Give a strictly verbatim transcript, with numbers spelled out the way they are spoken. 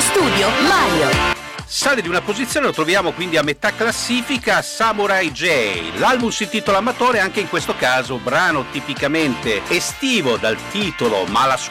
studio Mario. Sale di una posizione, lo troviamo quindi a metà classifica, Samurai J. L'album si intitola Amatore, anche in questo caso brano tipicamente estivo dal titolo, ma la